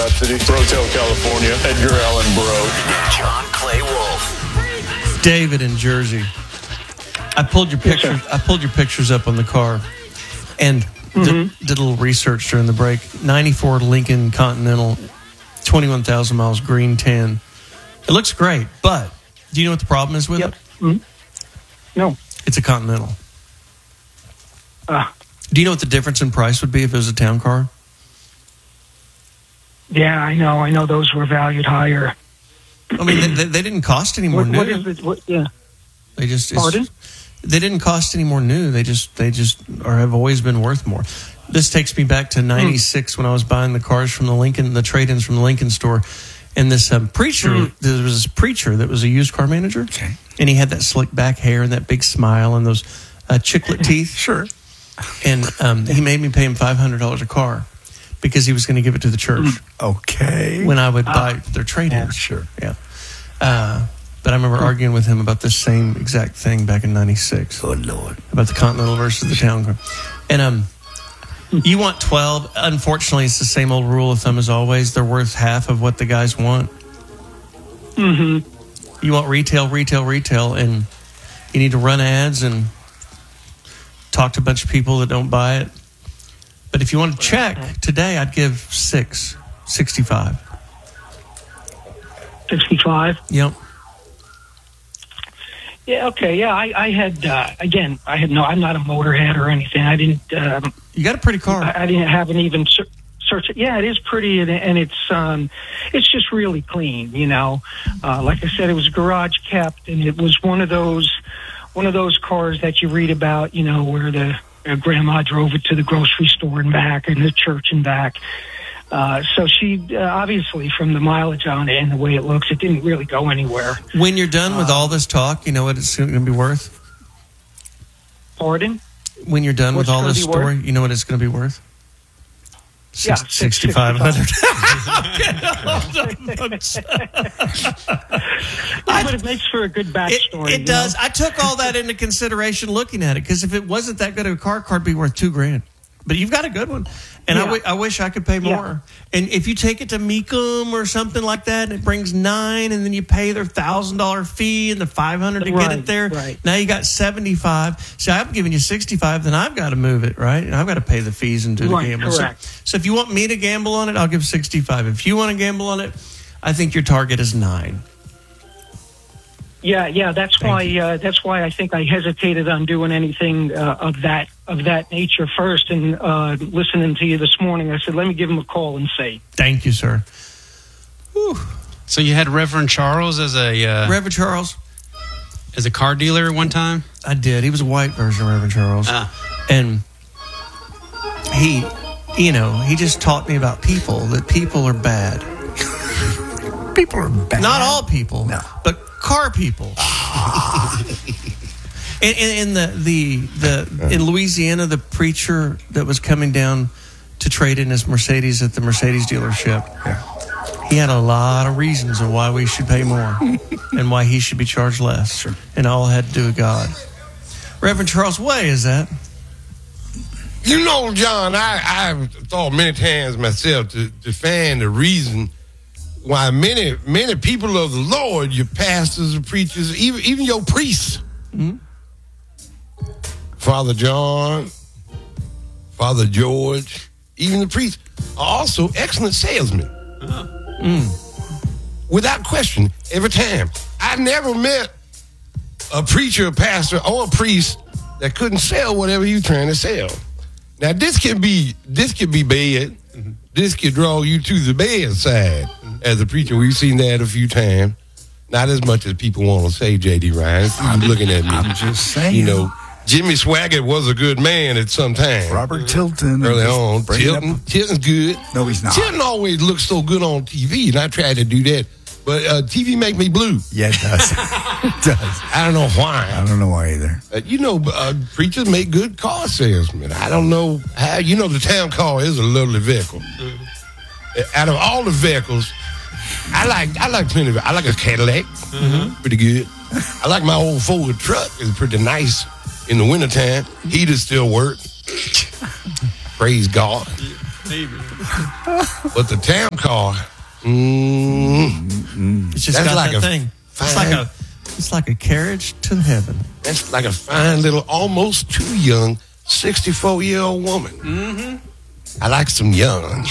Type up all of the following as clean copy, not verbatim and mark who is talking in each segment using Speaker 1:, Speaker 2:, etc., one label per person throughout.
Speaker 1: Brotel, California, Edgar Allan Bro.
Speaker 2: John Clay Wolf.
Speaker 3: David in Jersey. I pulled your pictures. I pulled your pictures up on the car, and did a little research during the break. 94 Lincoln Continental, 21,000 miles, green tan. It looks great, but do you know what the problem is with it?
Speaker 4: No.
Speaker 3: It's a Continental. Do you know what the difference in price would be if it was a town car?
Speaker 4: Yeah, I know. I know those were valued higher.
Speaker 3: I mean, they didn't cost any more new.
Speaker 4: What is it? Yeah.
Speaker 3: They just
Speaker 4: Pardon?
Speaker 3: They didn't cost any more new. They just have always been worth more. This takes me back to '96 when I was buying the cars from the trade-ins from the Lincoln store, and this preacher. There was this preacher that was a used car manager, and he had that slick back hair and that big smile and those chiclet teeth.
Speaker 5: Sure.
Speaker 3: And he made me pay him $500 a car because he was going to give it to the church.
Speaker 5: Okay.
Speaker 3: When I would buy their trade-ins.
Speaker 5: Sure.
Speaker 3: Yeah. But I remember arguing with him about the same exact thing back in '96.
Speaker 5: Oh, Lord.
Speaker 3: About the Continental versus the town car. And you want 12. Unfortunately, it's the same old rule of thumb as always. They're worth half of what the guys want. You want retail, and you need to run ads and talk to a bunch of people that don't buy it. But if you want to check today, I'd give 65.
Speaker 4: 65?
Speaker 3: Yep.
Speaker 4: Yeah, okay. Yeah, I had, I'm not a motorhead or anything. I didn't.
Speaker 3: You got a pretty car.
Speaker 4: I haven't even searched it. Yeah, it is pretty, and it's just really clean, you know. Like I said, it was garage kept, and it was one of those cars that you read about, you know, where the grandma drove it to the grocery store and back and the church and back. So she, obviously, from the mileage on it and the way it looks, it didn't really go anywhere.
Speaker 3: When you're done with all this talk, you know what it's going to be worth?
Speaker 4: Pardon?
Speaker 3: When you're done with all this story, you know what it's going to be worth?
Speaker 4: Yeah,
Speaker 3: 6,500.
Speaker 4: But it makes for a good backstory.
Speaker 3: It does. I took all that into consideration looking at it, because if it wasn't that good of a car, it'd be worth $2,000. But you've got a good one. And I wish I could pay more. Yeah. And if you take it to Mecum or something like that, and it brings $9,000, and then you pay their $1,000 fee and the $500 to get it there.
Speaker 4: Right.
Speaker 3: Now you got $75. So I'm giving you $65. Then I've got to move it, right? And I've got to pay the fees and do the gamble.
Speaker 4: Correct.
Speaker 3: So if you want me to gamble on it, I'll give $65. If you want to gamble on it, I think your target is $9,000.
Speaker 4: Yeah. That's why I think I hesitated on doing anything of that nature first. And listening to you this morning, I said, let me give him a call and see.
Speaker 3: Thank you, sir. Whew.
Speaker 6: So you had Reverend Charles as a car dealer at one time?
Speaker 3: I did. He was a white version of Reverend Charles, and he just taught me about people. That people are bad.
Speaker 5: People are bad.
Speaker 3: Not all people, but car people. In in Louisiana, the preacher that was coming down to trade in his Mercedes at the Mercedes dealership, he had a lot of reasons of why we should pay more and why he should be charged less. Sure. And all had to do with God. Reverend Charles, why is that?
Speaker 7: You know, John, I've thought many times myself to find the reason why many people of the Lord, your pastors and preachers, even your priests, Father John, Father George, even the priests, are also excellent salesmen. Without question, every time. I never met a preacher, a pastor, or a priest that couldn't sell whatever you're trying to sell. Now, this could be bad. This could draw you to the bad side. As a preacher, we've seen that a few times. Not as much as people want to say, J.D. Ryan. You're looking at me.
Speaker 5: I'm just saying.
Speaker 7: You know, Jimmy Swaggart was a good man at some time.
Speaker 5: Robert Tilton.
Speaker 7: Early on. Tilton's good.
Speaker 5: No, he's not.
Speaker 7: Tilton always looks so good on TV, and I tried to do that. But TV make me blue.
Speaker 5: Yeah, it does. It does.
Speaker 7: I don't know why.
Speaker 5: I don't know why either.
Speaker 7: Preachers make good car salesmen. I don't know how. You know, the town car is a lovely vehicle. Out of all the vehicles, I like plenty of it. I like a Cadillac. Pretty good. I like my old Ford truck. It's pretty nice in the wintertime. Heaters still work. Praise God. But the town car,
Speaker 3: It's just
Speaker 7: That's
Speaker 3: got
Speaker 7: like
Speaker 3: that
Speaker 7: a
Speaker 3: thing.
Speaker 7: fine-
Speaker 3: It's like a carriage to heaven.
Speaker 7: that's like a fine little, almost too young, 64-year-old woman. Mm-hmm. I like some young.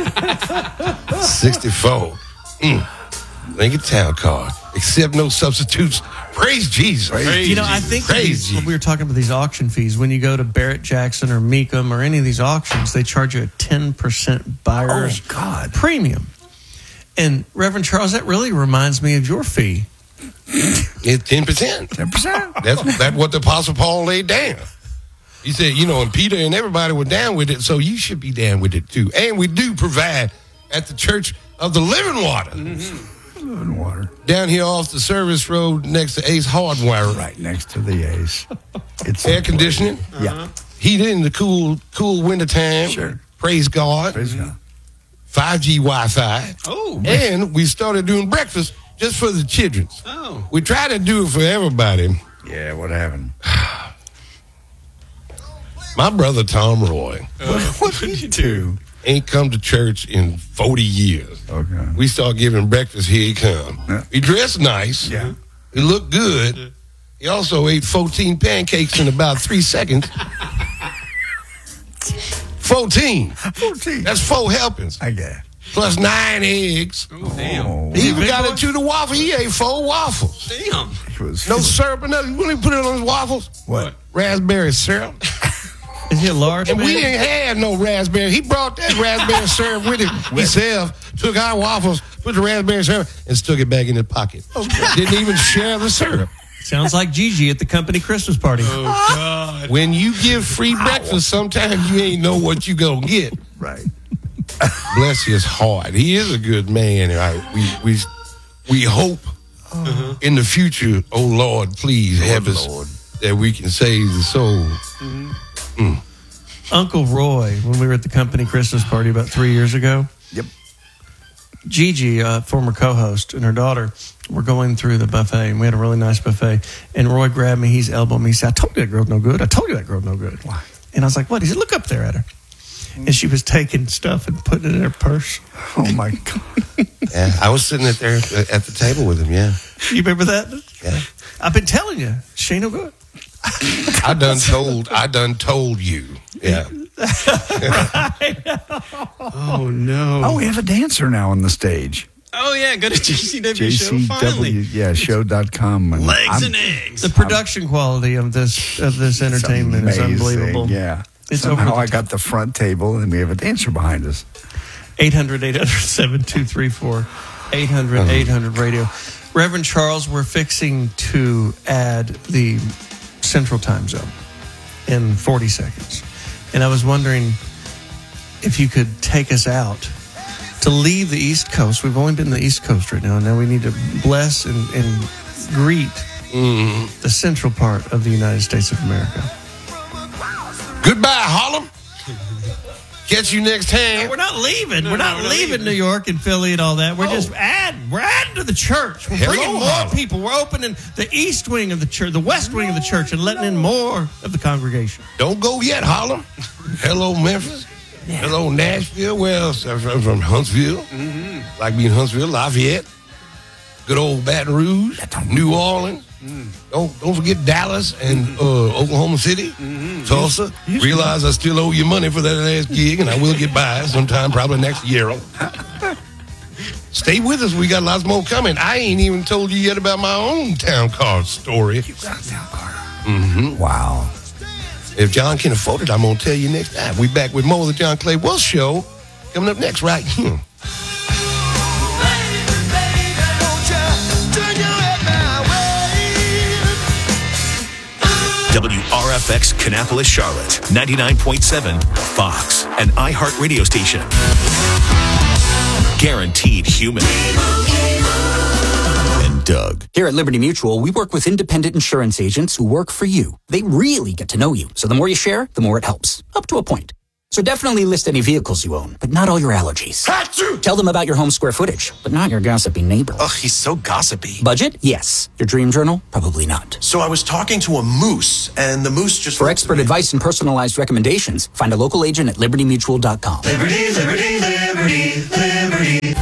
Speaker 7: 64. Lincoln Town car. Accept no substitutes. Praise Jesus.
Speaker 3: You know, I think when we were talking about these auction fees, when you go to Barrett Jackson or Meekum or any of these auctions, they charge you a 10% buyer's premium. And Reverend Charles, that really reminds me of your fee.
Speaker 7: It's 10%.
Speaker 5: 10%.
Speaker 7: That's what the Apostle Paul laid down. He said, and Peter and everybody were down with it, so you should be down with it too. And we do provide at the Church of the Living Water.
Speaker 5: Living Water.
Speaker 7: Down here off the service road next to Ace Hardware.
Speaker 5: Right next to the Ace. It's
Speaker 7: Air conditioning.
Speaker 5: Yeah.
Speaker 7: Heated in the cool winter time.
Speaker 5: Sure.
Speaker 7: Praise God.
Speaker 5: Praise God.
Speaker 7: 5G Wi-Fi.
Speaker 6: Oh.
Speaker 7: And we started doing breakfast just for the children.
Speaker 6: Oh.
Speaker 7: We try to do it for everybody.
Speaker 5: Yeah, what happened?
Speaker 7: My brother Tom Roy
Speaker 5: What did you do?
Speaker 7: ain't come to church in 40 years.
Speaker 5: Okay.
Speaker 7: We start giving breakfast, here he come.
Speaker 5: Yeah.
Speaker 7: He dressed nice.
Speaker 5: Yeah.
Speaker 7: He looked good. He also ate 14 pancakes in about 3 seconds. 14.
Speaker 5: 14.
Speaker 7: That's 4 helpings.
Speaker 5: I guess.
Speaker 7: Plus 9 eggs.
Speaker 6: Damn.
Speaker 7: He even got into the waffle. He ate 4 waffles.
Speaker 6: Damn.
Speaker 5: It was
Speaker 7: No syrup or nothing. When he put it on his waffles,
Speaker 5: what?
Speaker 7: raspberry syrup.
Speaker 3: Is he a large
Speaker 7: And
Speaker 3: man?
Speaker 7: we didn't have no raspberry. He brought that raspberry syrup with him himself, took our waffles, put the raspberry syrup, and stuck it back in his pocket. Didn't even share the syrup.
Speaker 3: Sounds like Gigi at the company Christmas party.
Speaker 6: Oh, God.
Speaker 7: When you give free breakfast, sometimes you ain't know what you gonna get.
Speaker 5: Right.
Speaker 7: Bless his heart. He is a good man. We hope in the future, oh Lord, please help us
Speaker 5: Lord.
Speaker 7: that we can save the soul.
Speaker 3: Uncle Roy, when we were at the company Christmas party about 3 years ago,
Speaker 5: Yep.
Speaker 3: Gigi, former co-host, and her daughter were going through the buffet, and we had a really nice buffet. And Roy grabbed me, he's elbowed me, he said, "I told you that girl's no good. I told you that girl's no good."
Speaker 5: Why?
Speaker 3: And I was like, "What?" He said, "Look up there at her." And she was taking stuff and putting it in her purse.
Speaker 5: Oh, my God.
Speaker 7: Yeah, I was sitting at the table with him. Yeah,
Speaker 3: You remember that?
Speaker 7: yeah.
Speaker 3: I've been telling you, she ain't no good.
Speaker 7: I done told you. Yeah.
Speaker 6: Oh, no.
Speaker 5: Oh, we have a dancer now on the stage.
Speaker 6: Oh, yeah. Go to JCW show, finally.
Speaker 5: JCW, and
Speaker 6: Legs and eggs.
Speaker 3: The production quality of this entertainment is
Speaker 5: amazing.
Speaker 3: unbelievable.
Speaker 5: Yeah.
Speaker 3: It's over
Speaker 5: Somehow
Speaker 3: the
Speaker 5: I got the front table, and we have a dancer behind us.
Speaker 3: 800-800-7234. 800-800 radio. Reverend Charles, we're fixing to add the Central Time Zone in 40 seconds. And I was wondering if you could take us out to leave the East Coast. We've only been to the East Coast right now, and now we need to bless and greet the central part of the United States of America.
Speaker 7: Goodbye, Harlem. Catch you next time.
Speaker 3: We're not leaving. We're not leaving New York and Philly and all that. We're just adding. We're adding to the church. We're
Speaker 7: Hello,
Speaker 3: bringing more
Speaker 7: Harlem.
Speaker 3: people. We're opening the east wing of the church, the west wing of the church, and letting in more of the congregation.
Speaker 7: Don't go yet, Harlem. Hello, Memphis. Hello, Nashville. Where else? I'm from Huntsville. Like being Huntsville, Lafayette. Good old Baton Rouge. New Orleans. Don't forget Dallas and Oklahoma City. Tulsa. Realize I still owe you money for that last gig, and I will get by sometime, probably next year. Stay with us. We got lots more coming. I ain't even told you yet about my own town car story.
Speaker 5: You got a town car. Mm-hmm. Wow.
Speaker 7: If John can afford it, I'm going to tell you next time. We back with more of the John Clay Wells Show coming up next right here.
Speaker 2: WRFX Kannapolis, Charlotte, 99.7, Fox, an iHeart radio station. Guaranteed human. And Doug.
Speaker 8: Here at Liberty Mutual, we work with independent insurance agents who work for you. They really get to know you. So the more you share, the more it helps. Up to a point. So definitely list any vehicles you own, but not all your allergies.
Speaker 7: Achoo!
Speaker 8: Tell them about your home square footage, but not your gossipy neighbor.
Speaker 9: Ugh, he's so gossipy.
Speaker 8: Budget? Yes. Your dream journal? Probably not.
Speaker 9: So I was talking to a moose, and the moose just...
Speaker 8: For expert advice and personalized recommendations, find a local agent at libertymutual.com.
Speaker 10: Liberty, liberty, liberty, liberty.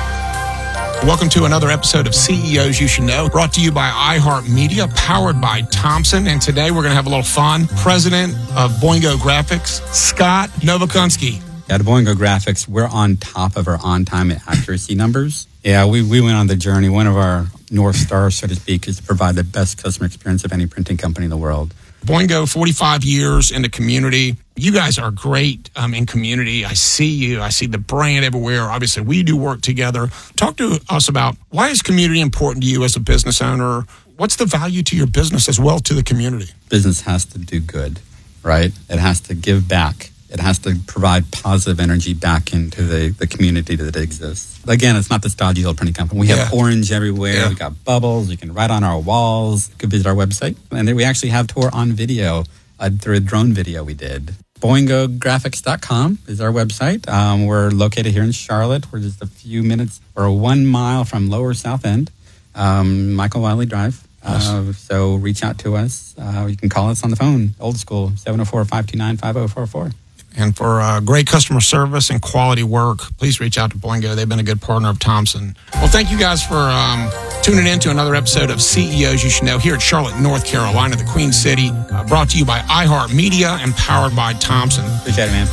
Speaker 11: Welcome to another episode of CEOs You Should Know, brought to you by iHeartMedia, powered by Thompson. And today we're going to have a little fun. President of Boingo Graphics, Scott Novakunski.
Speaker 12: At Boingo Graphics, we're on top of our on-time and accuracy numbers. Yeah, we went on the journey. One of our North Stars, so to speak, is to provide the best customer experience of any printing company in the world.
Speaker 11: Boingo, 45 years in the community. You guys are great in community. I see you. I see the brand everywhere. Obviously, we do work together. Talk to us about why is community important to you as a business owner? What's the value to your business as well to the community?
Speaker 12: Business has to do good, right? It has to give back. It has to provide positive energy back into the community that exists. Again, it's not this dodgy little printing company. We have orange everywhere.
Speaker 11: Yeah.
Speaker 12: We got bubbles. You can write on our walls. You can visit our website. And then we actually have tour on video through a drone video we did. BoingoGraphics.com is our website. We're located here in Charlotte. We're just a few minutes or 1 mile from Lower South End, Michael Wiley Drive. So reach out to us. You can call us on the phone, old school, 704-529-5044.
Speaker 11: And for great customer service and quality work, please reach out to Boingo. They've been a good partner of Thompson. Well, thank you guys for tuning in to another episode of CEOs You Should Know here at Charlotte, North Carolina, the Queen City. Brought to you by iHeartMedia and powered by Thompson.
Speaker 12: Appreciate it, man.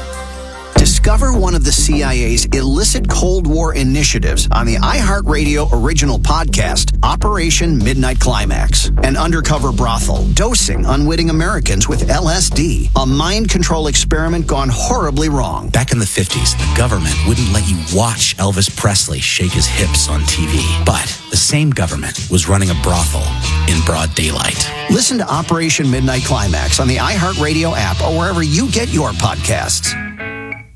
Speaker 13: Discover one of the CIA's illicit Cold War initiatives on the iHeartRadio original podcast, Operation Midnight Climax. An undercover brothel dosing unwitting Americans with LSD, a mind control experiment gone horribly wrong.
Speaker 14: Back in the 50s, the government wouldn't let you watch Elvis Presley shake his hips on TV. But the same government was running a brothel in broad daylight.
Speaker 13: Listen to Operation Midnight Climax on the iHeartRadio app or wherever you get your podcasts.